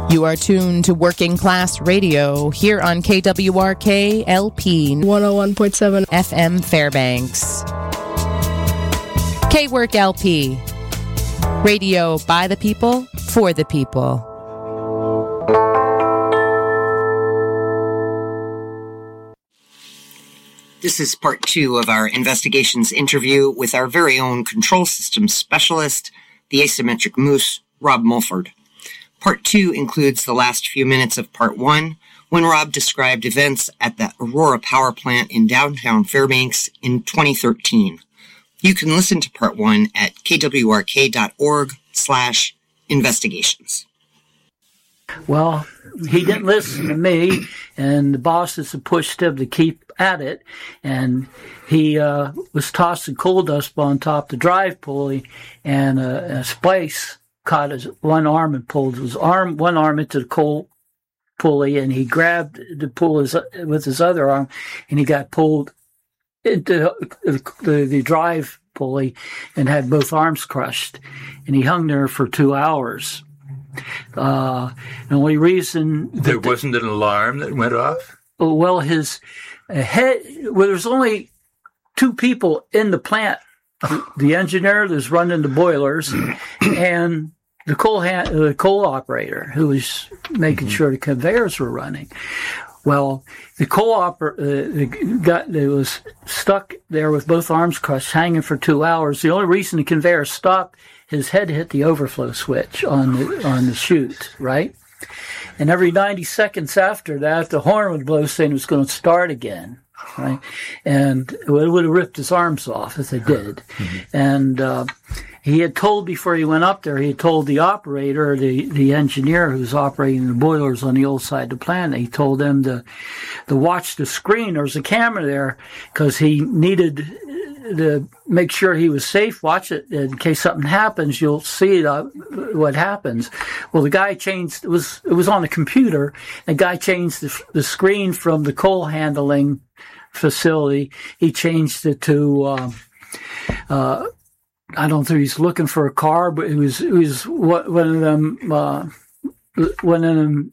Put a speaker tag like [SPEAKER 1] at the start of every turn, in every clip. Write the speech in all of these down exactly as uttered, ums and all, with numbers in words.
[SPEAKER 1] You are tuned to Working Class Radio here on K W R K L P
[SPEAKER 2] one oh one point seven
[SPEAKER 1] F M Fairbanks. K-Work L P. Radio by the people, for the people.
[SPEAKER 3] This is part two of our investigations interview with our very own control systems specialist, the asymmetric moose, Rob Mulford. Part two includes the last few minutes of part one, when Rob described events at the Aurora Power Plant in downtown Fairbanks in twenty thirteen. You can listen to part one at kwrk.org slash investigations.
[SPEAKER 4] Well, he didn't listen to me, and the bosses had pushed him to keep at it, and he uh, was tossing coal dust on top of the drive pulley, and a, a splice caught his one arm and pulled his arm, one arm into the coal pulley, and he grabbed to pull his with his other arm, and he got pulled into the, the, the drive pulley and had both arms crushed, and he hung there for two hours. Uh, the only reason
[SPEAKER 5] there wasn't an alarm that went off.
[SPEAKER 4] Well, his head. Well, there's only two people in the plant: the, the engineer that's running the boilers, and the coal hand, the coal operator who was making sure the conveyors were running. Well, the coal operator uh, got it was stuck there with both arms crushed, hanging for two hours. The only reason the conveyor stopped, his head hit the overflow switch on the on the chute, right? And every ninety seconds after that, the horn would blow saying it was going to start again, right? And it would have ripped his arms off if it did. Mm-hmm. And uh, he had told, before he went up there, he had told the operator, the, the engineer who was operating the boilers on the old side of the plant, he told them to, to watch the screen. There was a camera there because he needed to make sure he was safe. Watch it in case something happens. You'll see uh, what happens. Well, the guy changed. It was it was on a computer. The guy changed the, the screen from the coal handling facility. He changed it to. Uh, uh, I don't think he's looking for a car, but it was it was one of them uh, one of them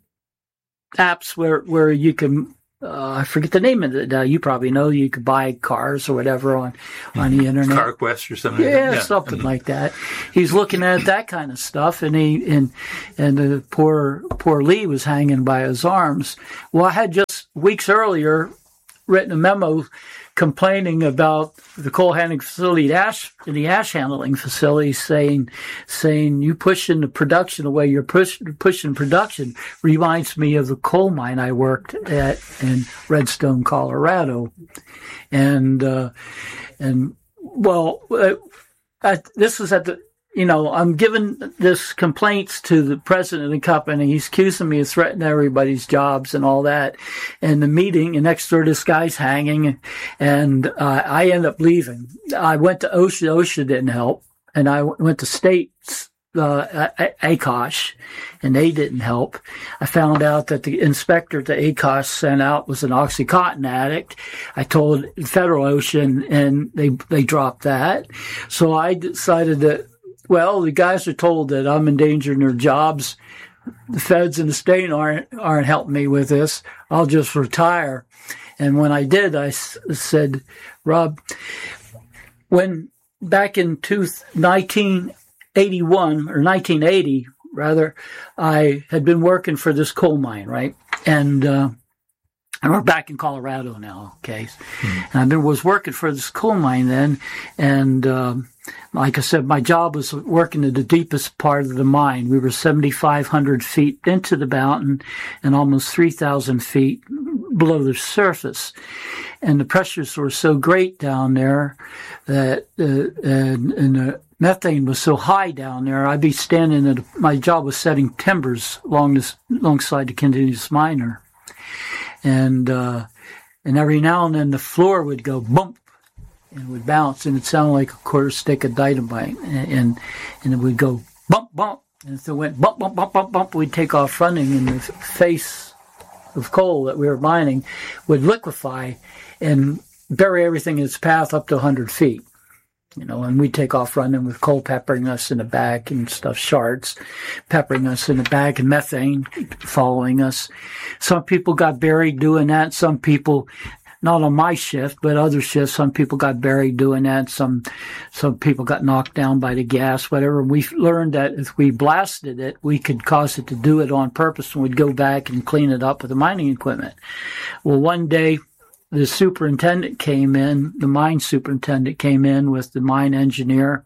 [SPEAKER 4] apps where where you can. Uh, I forget the name of it. Uh, you probably know you could buy cars or whatever on, on the internet.
[SPEAKER 5] CarQuest or something.
[SPEAKER 4] Yeah,
[SPEAKER 5] like that.
[SPEAKER 4] something
[SPEAKER 5] mm-hmm.
[SPEAKER 4] like that. He's looking at that kind of stuff, and he and and the poor poor Lee was hanging by his arms. Well, I had just weeks earlier written a memo complaining about the coal handling facility, the ash, the ash handling facility, saying, saying you pushing the production the way you're push, pushing production reminds me of the coal mine I worked at in Redstone, Colorado. And, uh, and, well, uh, at, this was at the, you know, I'm giving this complaints to the president of the company. He's accusing me of threatening everybody's jobs and all that. And the meeting, and next door this guy's hanging, and uh, I end up leaving. I went to OSHA. OSHA didn't help. And I went to state, uh, A C O S H, and they didn't help. I found out that the inspector that A C O S H sent out was an Oxycontin addict. I told federal OSHA, and, and they, they dropped that. So I decided that, well, the guys are told that I'm endangering their jobs. The feds and the state aren't aren't helping me with this. I'll just retire. And when I did, I s- said, Rob, when back in two, nineteen eighty-one or nineteen eighty, rather, I had been working for this coal mine, right? And uh, and we're back in Colorado now, okay? Mm-hmm. And I was working for this coal mine then, and um, like I said, my job was working in the deepest part of the mine. We were seventy-five hundred feet into the mountain and almost three thousand feet below the surface. And the pressures were so great down there that uh, and, and the methane was so high down there, I'd be standing at, a, my job was setting timbers along this, alongside the continuous miner. And, uh, and every now and then the floor would go bump and it would bounce, and it sounded like a quarter stick of dynamite. And, and, and it would go bump, bump. And if it went bump, bump, bump, bump, bump, we'd take off running, and the face of coal that we were mining would liquefy and bury everything in its path up to one hundred feet. You know, and we take off running with coal peppering us in the back and stuff, shards peppering us in the back and methane following us. Some people got buried doing that. Some people, not on my shift, but other shifts, some people got buried doing that. Some, some people got knocked down by the gas, whatever. And we learned that if we blasted it, we could cause it to do it on purpose, and we'd go back and clean it up with the mining equipment. Well, one day, the superintendent came in, the mine superintendent came in with the mine engineer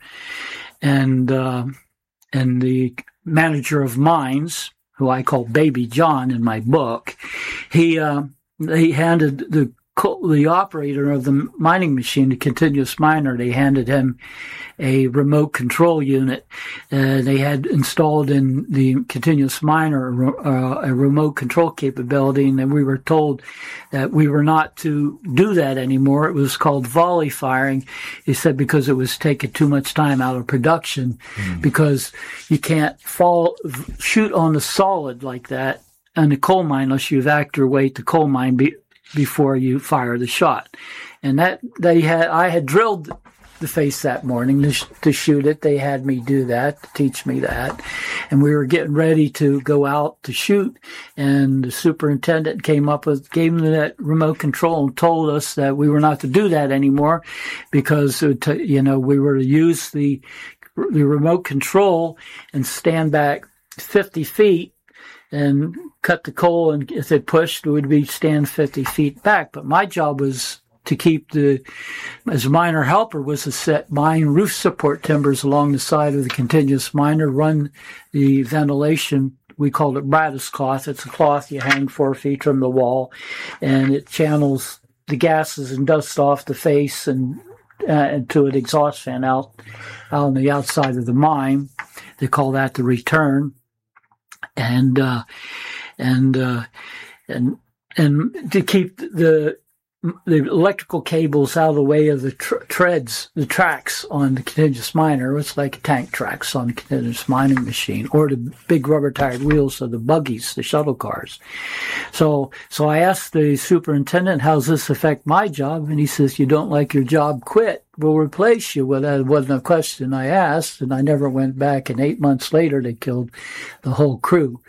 [SPEAKER 4] and uh, and the manager of mines, who I call Baby John in my book. He uh, he handed the the operator of the mining machine, the continuous miner, they handed him a remote control unit. Uh, they had installed in the continuous miner uh, a remote control capability, and then we were told that we were not to do that anymore. It was called volley firing. He said because it was taking too much time out of production, mm. because you can't fall shoot on the solid like that in the coal mine unless you evacuate the coal mine be, before you fire the shot. And that they had, I had drilled the face that morning to, sh- to shoot it. They had me do that, to teach me that. And we were getting ready to go out to shoot. And the superintendent came up with, gave me that remote control and told us that we were not to do that anymore because, to, you know, we were to use the, the remote control and stand back fifty feet and cut the coal, and if it pushed, it would be stand fifty feet back. But my job was to keep the, as a miner helper, was to set mine roof support timbers along the side of the continuous miner, run the ventilation. We called it Bradis cloth. It's a cloth you hang four feet from the wall, and it channels the gases and dust off the face and uh, into an exhaust fan out, out on the outside of the mine. They call that the return. And, uh, and, uh, and, and to keep the, the electrical cables out of the way of the tr- treads, the tracks on the continuous miner. It's like tank tracks on the continuous mining machine, or the big rubber tired wheels of the buggies, the shuttle cars. So, so I asked the superintendent, how's this affect my job? And he says, you don't like your job, quit. We'll replace you. Well, that wasn't a question I asked, and I never went back. And eight months later, they killed the whole crew.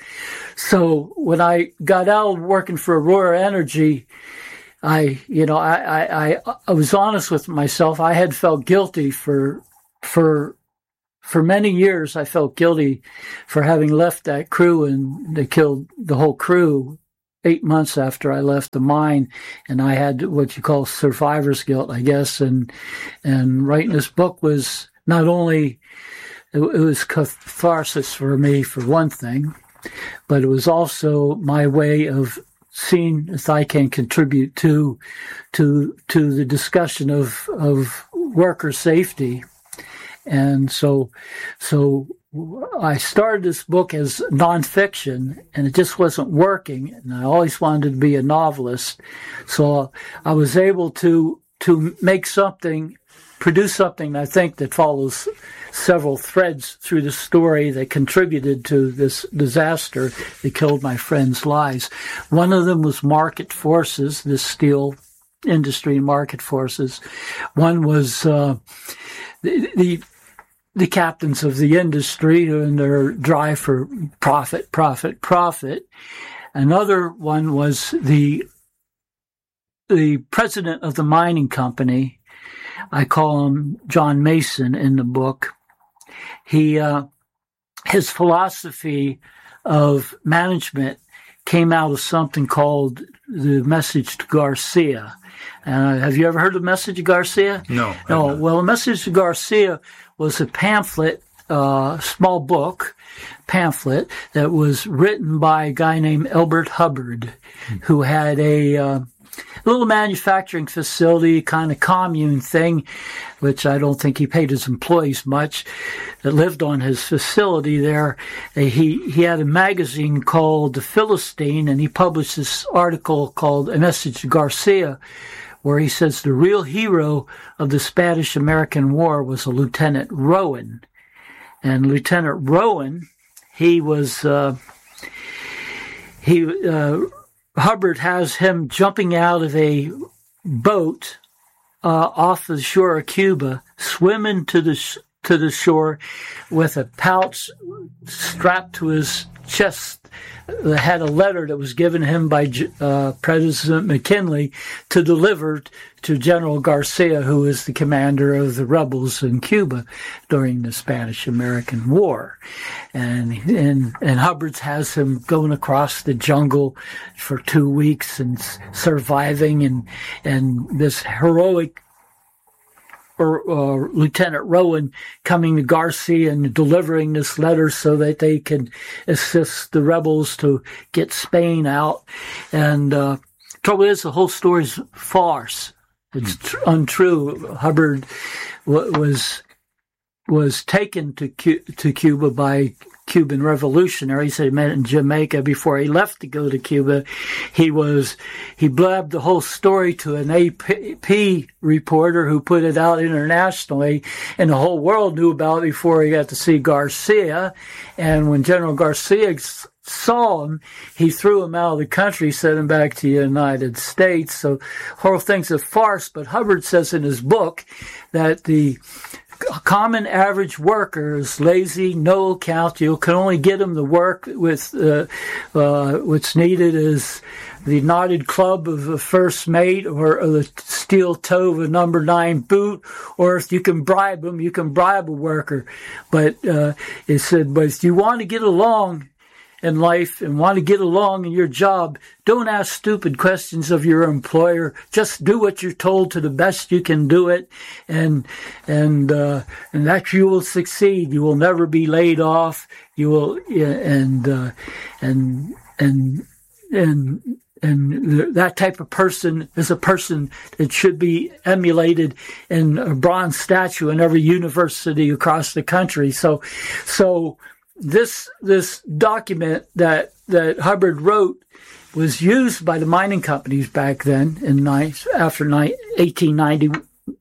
[SPEAKER 4] So when I got out working for Aurora Energy, I, you know, I, I, I was honest with myself. I had felt guilty for, for, for many years. I felt guilty for having left that crew, and they killed the whole crew eight months after I left the mine. And I had what you call survivor's guilt, I guess. And, and writing this book was not only, it, it was catharsis for me, for one thing, but it was also my way of seeing if I can contribute to, to, to the discussion of, of worker safety. And so, so I started this book as nonfiction, and it just wasn't working. And I always wanted to be a novelist. So I was able to, to make something, produce something, I think, that follows several threads through the story that contributed to this disaster that killed my friends' lives. One of them was market forces, the steel industry market forces. One was uh, the, the the captains of the industry and their drive for profit, profit, profit. Another one was the the president of the mining company. I call him John Mason in the book. He, uh, his philosophy of management came out of something called the Message to Garcia. Uh, have you ever heard of the Message to Garcia?
[SPEAKER 5] No.
[SPEAKER 4] No. Well, the Message to Garcia was a pamphlet, uh, small book, pamphlet that was written by a guy named Elbert Hubbard, who had a, uh, little manufacturing facility, kind of commune thing, which I don't think he paid his employees much, that lived on his facility there. He, he had a magazine called The Philistine, and he published this article called A Message to Garcia, where he says the real hero of the Spanish-American War was a Lieutenant Rowan. And Lieutenant Rowan, he was, uh, he, uh, Hubbard has him jumping out of a boat uh, off the shore of Cuba, swimming to the sh- to the shore with a pouch strapped to his chest that had a letter that was given him by uh, President McKinley to deliver to General Garcia, who was the commander of the rebels in Cuba during the Spanish-American War. And, and, and Hubbard has him going across the jungle for two weeks and surviving, and, and this heroic or uh, Lieutenant Rowan coming to Garcia and delivering this letter so that they could assist the rebels to get Spain out. And uh, trouble is, the whole story's farce. It's tr- untrue. Hubbard w- was was taken to Cu- to Cuba by Cuban revolutionaries. He met in Jamaica before he left to go to Cuba. He was, he blabbed the whole story to an A P reporter who put it out internationally, and the whole world knew about it before he got to see Garcia. And when General Garcia saw him, he threw him out of the country, sent him back to the United States. So the whole thing's a farce. But Hubbard says in his book that the common average worker is lazy, no account. You can only get him to work with uh, uh, what's needed is the knotted club of a first mate, or, or the steel toe of a number nine boot, or if you can bribe him, you can bribe a worker. But uh, it said, but if you want to get along in life and want to get along in your job, don't ask stupid questions of your employer. Just do what you're told to the best you can do it, and and uh, and that you will succeed. You will never be laid off. You will, and uh, and and and and that type of person is a person that should be emulated in a bronze statue in every university across the country. So, so. This this document that, that Hubbard wrote was used by the mining companies back then in after eighteen ninety,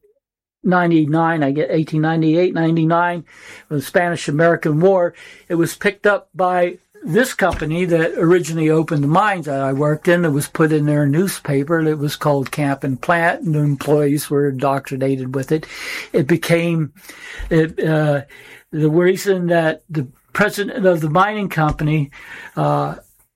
[SPEAKER 4] ninety-nine, I get eighteen ninety-eight, ninety-nine, the Spanish-American War. It was picked up by this company that originally opened the mines that I worked in. It was put in their newspaper. It was called Camp and Plant, and the employees were indoctrinated with it. It became it, uh, the reason that the president of the mining company, uh,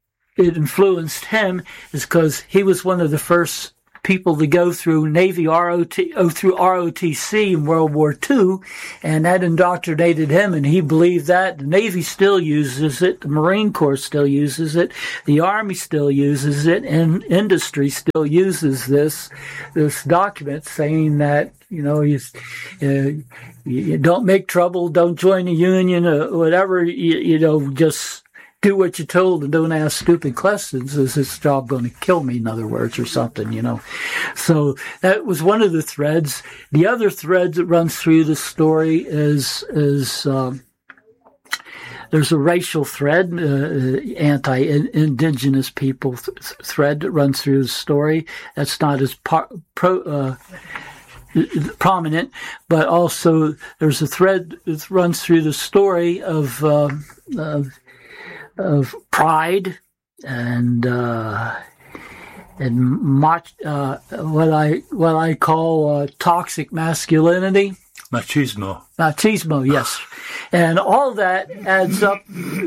[SPEAKER 4] it influenced him is because he was one of the first people to go through Navy R O T, oh, through R O T C in World War Two, and that indoctrinated him, and he believed that. The Navy still uses it, the Marine Corps still uses it, the Army still uses it, and industry still uses this, this document saying that, you know, you, uh, you don't make trouble, don't join a union, or whatever, you, you know, just do what you're told and don't ask stupid questions. Is this job going to kill me, in other words, or something, you know? So that was one of the threads. The other thread that runs through the story is, is, um, there's a racial thread, uh, anti-indigenous people th- thread that runs through the story. That's not as par- pro, uh, prominent, but also there's a thread that runs through the story of, uh, of, of pride and, uh, and mach, uh, what I, what I call, uh, toxic masculinity.
[SPEAKER 5] Machismo.
[SPEAKER 4] Machismo, yes. And all that adds up,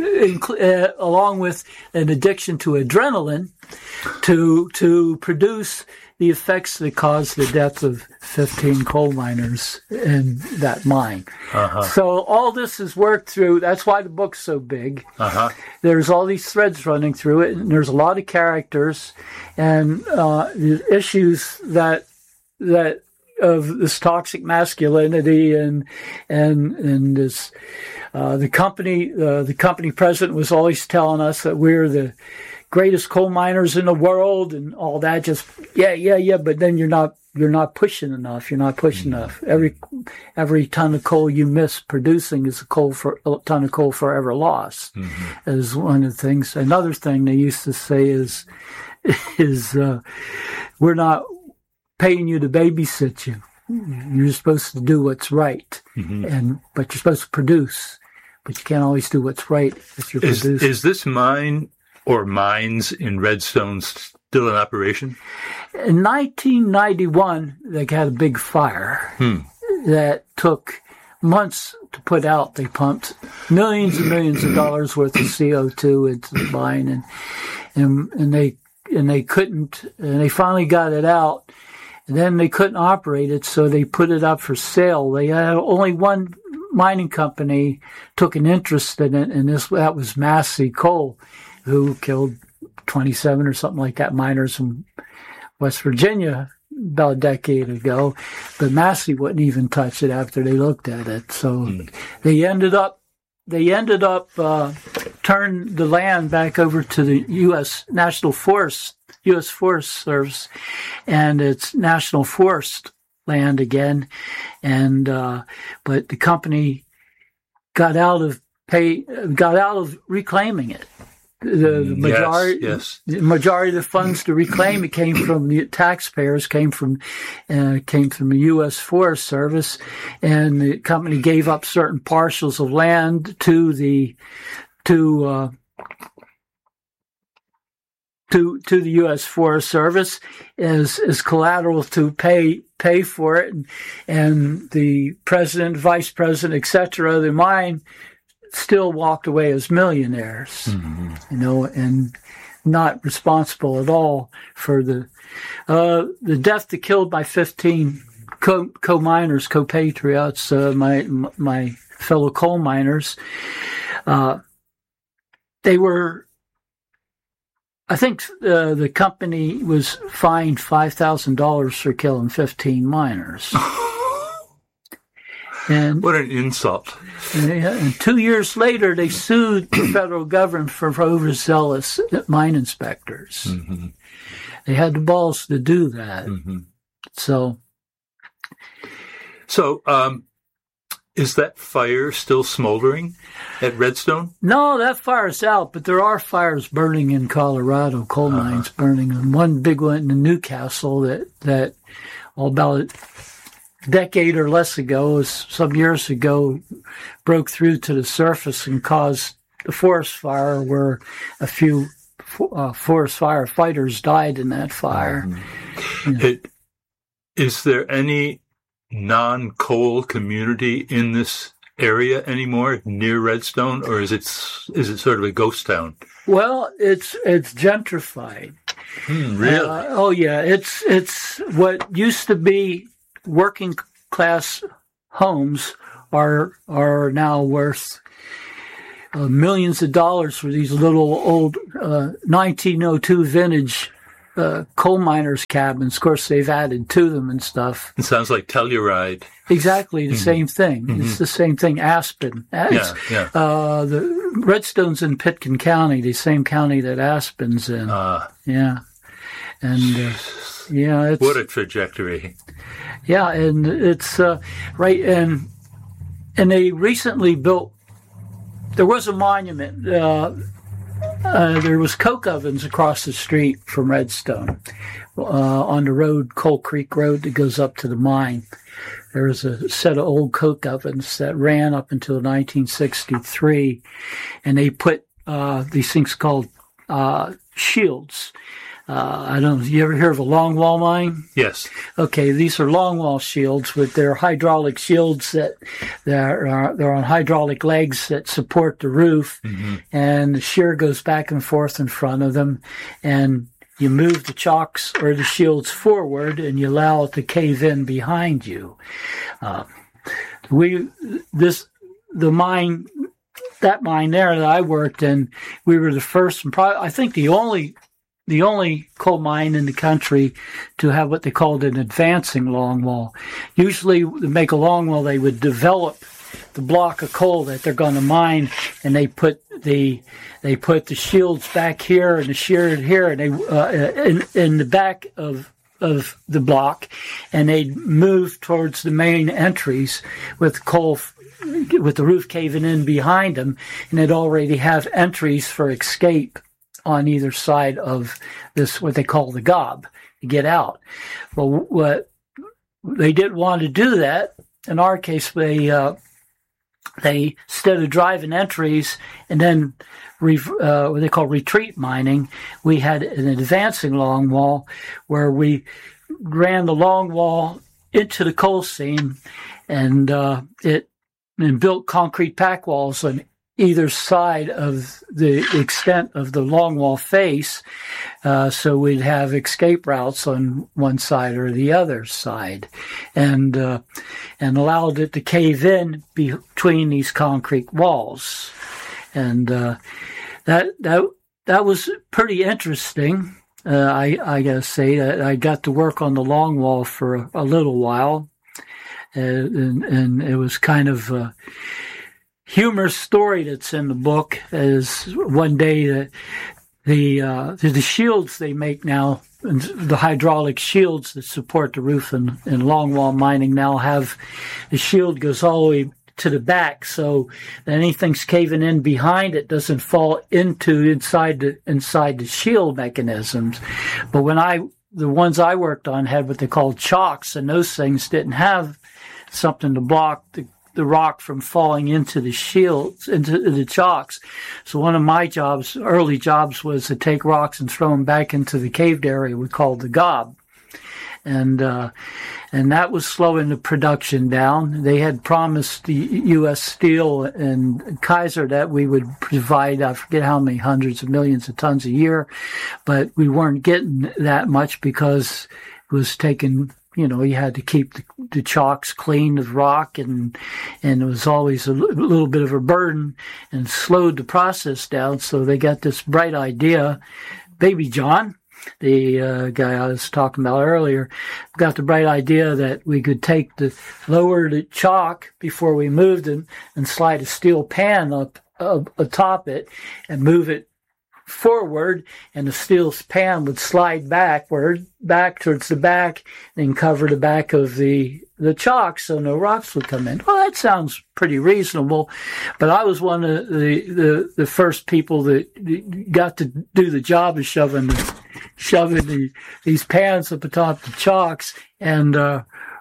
[SPEAKER 4] uh, along with an addiction to adrenaline, to, to produce the effects that caused the death of fifteen coal miners in that mine. Uh-huh. So all this is worked through. That's why the book's so big. Uh-huh. There's all these threads running through it, and there's a lot of characters, and uh, the issues that that of this toxic masculinity and and and this uh, the company uh, the company president was always telling us that we're the greatest coal miners in the world and all that. Just yeah, yeah, yeah. But then you're not you're not pushing enough. You're not pushing mm-hmm. enough. Every every ton of coal you miss producing is a coal for a ton of coal forever lost. Mm-hmm. Is one of the things. Another thing they used to say is is uh, we're not paying you to babysit you. You're supposed to do what's right, mm-hmm. and but you're supposed to produce. But you can't always do what's right if you're
[SPEAKER 5] is,
[SPEAKER 4] producing.
[SPEAKER 5] Is this mine or mines in Redstone still in operation?
[SPEAKER 4] In nineteen ninety-one, they had a big fire
[SPEAKER 5] Hmm.
[SPEAKER 4] that took months to put out. They pumped millions and millions of dollars worth of C O two into the mine, and and and they and they couldn't, and they finally got it out. And then they couldn't operate it, so they put it up for sale. They had only one mining company took an interest in it, and this that was Massey Coal, who killed twenty-seven or something like that miners from West Virginia about a decade ago. But Massey wouldn't even touch it after they looked at it. So mm. they ended up they ended up uh, turning the land back over to the U S National Forest, U S Forest Service, and it's National Forest land again. And uh, but the company got out of pay got out of reclaiming it. The, the majority,
[SPEAKER 5] yes, yes.
[SPEAKER 4] the majority of the funds to reclaim it came from the taxpayers, came from, uh, came from the U S Forest Service, and the company gave up certain parcels of land to the, to, uh, to, to the U S Forest Service as, as collateral to pay, pay for it. And, and the president, vice president, et cetera, the mine still walked away as millionaires, mm-hmm. you know, and not responsible at all for the uh, the death that killed my fifteen co- co-miners, co-patriots, uh, my my fellow coal miners. Uh, they were, I think, uh, the company was fined five thousand dollars for killing fifteen miners. And,
[SPEAKER 5] what an insult.
[SPEAKER 4] And, and two years later, they sued the federal government for overzealous mine inspectors. Mm-hmm. They had the balls to do that. Mm-hmm. So,
[SPEAKER 5] so um, is that fire still smoldering at Redstone?
[SPEAKER 4] No, that fire's out, but there are fires burning in Colorado, coal uh-huh. mines burning. And one big one in Newcastle that, that all about decade or less ago, some years ago, broke through to the surface and caused the forest fire, where a few uh, forest firefighters died in that fire.
[SPEAKER 5] Mm-hmm. Yeah. It, is there any non-coal community in this area anymore near Redstone, or is it is it sort of a ghost town?
[SPEAKER 4] Well, it's it's gentrified.
[SPEAKER 5] Hmm, really?
[SPEAKER 4] Uh, oh yeah, it's it's what used to be working class homes are are now worth uh, millions of dollars for these little old uh, nineteen oh two vintage uh, coal miners' cabins. Of course, they've added to them and stuff.
[SPEAKER 5] It sounds like Telluride.
[SPEAKER 4] Exactly the
[SPEAKER 5] mm-hmm.
[SPEAKER 4] same thing.
[SPEAKER 5] Mm-hmm.
[SPEAKER 4] It's the same thing. Aspen. It's,
[SPEAKER 5] yeah, yeah.
[SPEAKER 4] Uh, the Redstone's in Pitkin County, the same county that Aspen's in.
[SPEAKER 5] Uh,
[SPEAKER 4] yeah, and. Uh, Yeah, it's,
[SPEAKER 5] what a trajectory!
[SPEAKER 4] Yeah, and it's uh, right, and and they recently built. There was a monument. Uh, uh, there was coke ovens across the street from Redstone, uh, on the road, Coal Creek Road, that goes up to the mine. There was a set of old coke ovens that ran up until nineteen sixty-three, and they put uh, these things called uh, shields. Uh, I don't know. You ever hear of a longwall mine?
[SPEAKER 5] Yes.
[SPEAKER 4] Okay, these are longwall shields, but they're hydraulic shields that they're uh, they're on hydraulic legs that support the roof, mm-hmm. and the shear goes back and forth in front of them, and you move the chocks or the shields forward, and you allow it to cave in behind you. Uh, we this the mine that mine there that I worked in, we were the first and probably I think the only. The only coal mine in the country to have what they called an advancing longwall. Usually, to make a longwall, they would develop the block of coal that they're going to mine, and they put the they put the shields back here and the shear here, and they uh, in in the back of of the block, and they'd move towards the main entries with coal. With the roof caving in behind them, and they'd already have entries for escape on either side of this, what they call the gob, to get out. Well, what they didn't want to do that. In our case, they uh, they, instead of driving entries and then re, uh, what they call retreat mining, we had an advancing longwall where we ran the longwall into the coal seam and uh, it and built concrete pack walls on either side of the extent of the longwall face, uh, so we'd have escape routes on one side or the other side, and uh, and allowed it to cave in between these concrete walls, and uh, that that that was pretty interesting. Uh, I I gotta say that I got to work on the longwall for a, a little while, uh, and and it was kind of. Uh, humorous story that's in the book is one day that the uh, the shields they make now, the hydraulic shields that support the roof in, in longwall mining now have the shield goes all the way to the back, so that anything's caving in behind it doesn't fall into inside the inside the shield mechanisms. But when I the ones I worked on had what they called chocks, and those things didn't have something to block the the rock from falling into the shields, into the chocks. So one of my jobs, early jobs, was to take rocks and throw them back into the caved area we called the gob. And, uh, and that was slowing the production down. They had promised the U S Steel and Kaiser that we would provide, I forget how many hundreds of millions of tons a year, but we weren't getting that much because it was taking, you know, you had to keep the, the chocks clean of rock, and and it was always a l- little bit of a burden and slowed the process down. So they got this bright idea. Baby John, the uh, guy I was talking about earlier, got the bright idea that we could take the lower the chalk before we moved it and slide a steel pan up, up atop it and move it forward, and the steel pan would slide backward, back towards the back, and cover the back of the the chalk so no rocks would come in. Well, that sounds pretty reasonable, but I was one of the the, the first people that got to do the job of shoving the, shoving the, these pans up atop the chalks, and uh,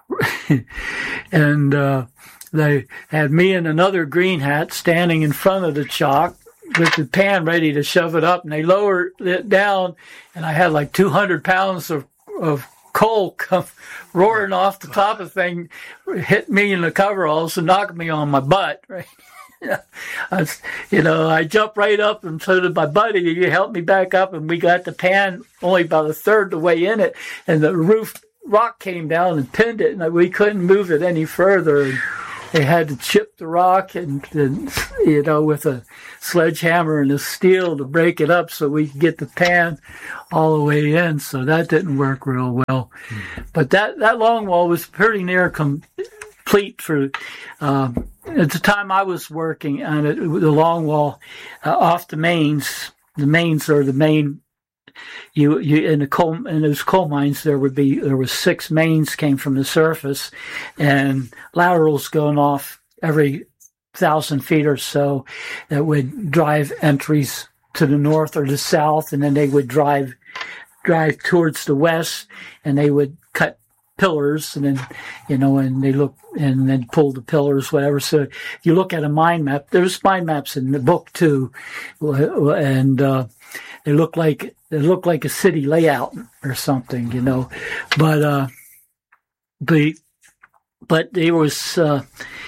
[SPEAKER 4] and uh, they had me and another green hat standing in front of the chalk with the pan ready to shove it up, and they lowered it down, and I had like two hundred pounds of, of coal come roaring off the top of the thing, hit me in the coveralls and knocked me on my butt, right? I was, you know, I jumped right up, and so did my buddy. He helped me back up, and we got the pan only about a third the way in it, and the roof rock came down and pinned it, and we couldn't move it any further. And they had to chip the rock and, and, you know, with a sledgehammer and a steel to break it up so we could get the pan all the way in. So that didn't work real well. Mm. But that, that longwall was pretty near complete for, um, at the time I was working on it, the longwall uh, off the mains. The mains are the main. You, you in the coal in those coal mines there would be there was six mains came from the surface, and laterals going off every thousand feet or so that would drive entries to the north or the south, and then they would drive drive towards the west, and they would cut pillars, and then you know, and they look and then pull the pillars, whatever. So if you look at a mine map, there's mine maps in the book too, and uh, they look like. It looked like a city layout or something, you know, but, uh, but, but there was, uh,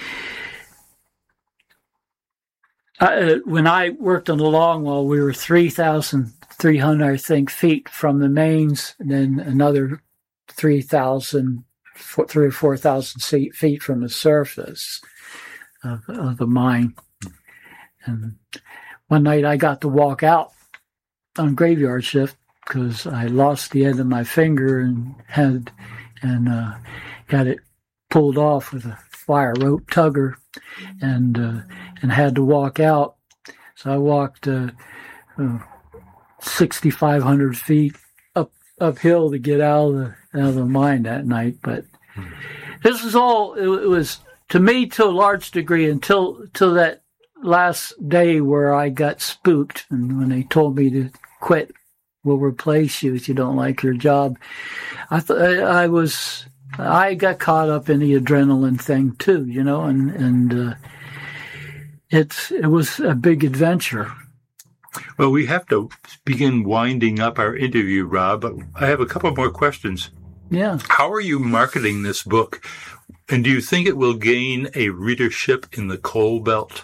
[SPEAKER 4] I, when I worked on the longwall, we were three thousand three hundred, I think, feet from the mains, and then another three thousand, three or four thousand feet from the surface of, of the mine. And one night I got to walk out on graveyard shift because I lost the end of my finger and had and uh, got it pulled off with a wire rope tugger, and uh, and had to walk out. So I walked uh, uh, sixty-five hundred feet up uphill to get out of the out of the mine that night. But this was all it, it was to me to a large degree until until that last day where I got spooked, and when they told me to quit, we'll replace you if you don't like your job. I thought I was, I got caught up in the adrenaline thing too, you know, and and uh, it's it was a big adventure.
[SPEAKER 5] Well, we have to begin winding up our interview, Rob, but I have a couple more questions.
[SPEAKER 4] Yeah.
[SPEAKER 5] How are you marketing this book? And do you think it will gain a readership in the coal belt?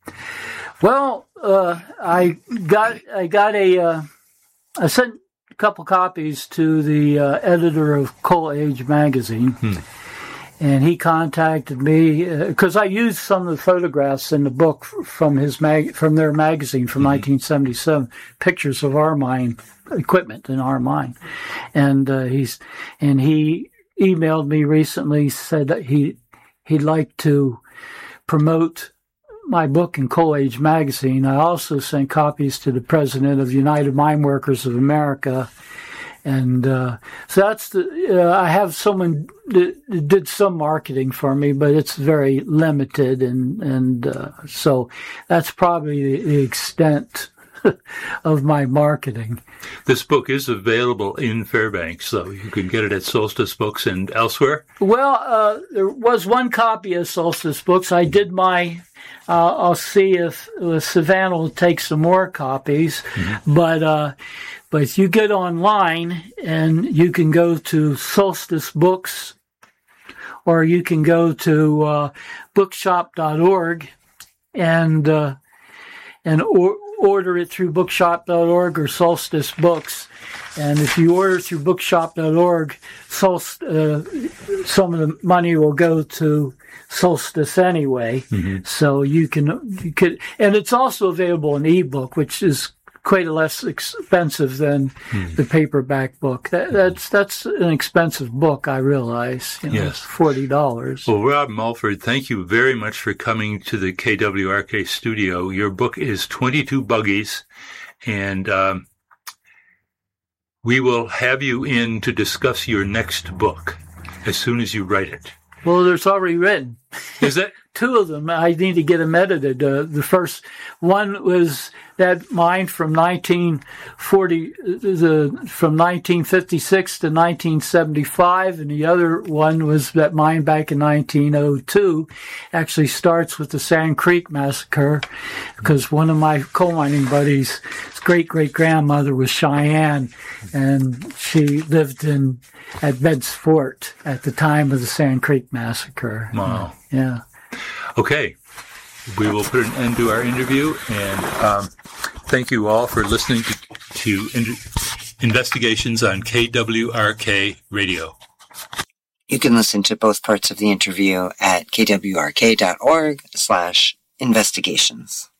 [SPEAKER 4] Well, uh, I got I got a uh, I sent a couple copies to the uh, editor of Coal Age magazine, hmm. and he contacted me because uh, I used some of the photographs in the book from his mag from their magazine from mm-hmm. nineteen seventy-seven, pictures of our mine equipment in our mine, and uh, he's and he. emailed me recently, said that he, he'd like to promote my book in Coal Age magazine. I also sent copies to the president of United Mine Workers of America. And uh, so that's the, uh, I have someone that did some marketing for me, but it's very limited. And, and uh, so that's probably the extent of my marketing.
[SPEAKER 5] This book is available in Fairbanks, so you can get it at Solstice Books and elsewhere.
[SPEAKER 4] Well, uh, there was one copy of Solstice Books. I did my, uh, I'll see if uh, Savannah will take some more copies, mm-hmm. but uh, but if you get online and you can go to Solstice Books, or you can go to uh, bookshop dot org and uh, and or order it through bookshop dot org or Solstice Books. And if you order through bookshop dot org, Solst- uh, some of the money will go to Solstice anyway. Mm-hmm. So you can, you could, and it's also available in ebook, which is quite less expensive than mm-hmm. the paperback book. That, that's that's an expensive book, I realize. You know, yes, forty dollars.
[SPEAKER 5] Well, Rob Mulford, thank you very much for coming to the K W R K studio. Your book is twenty-two Buggies, and um, we will have you in to discuss your next book as soon as you write it.
[SPEAKER 4] Well, there's already written.
[SPEAKER 5] Is that?
[SPEAKER 4] Two of them. I need to get them edited. Uh, the first one was that mine from nineteen forty, the from nineteen fifty-six to nineteen seventy-five, and the other one was that mine back in nineteen oh two. Actually starts with the Sand Creek Massacre, because one of my coal mining buddies' great great grandmother was Cheyenne, and she lived in at Beds Fort at the time of the Sand Creek Massacre.
[SPEAKER 5] Wow.
[SPEAKER 4] Yeah.
[SPEAKER 5] Okay, we will put an end to our interview, and um, thank you all for listening to, to in- Investigations on K W R K Radio.
[SPEAKER 3] You can listen to both parts of the interview at kwrk.org slash investigations.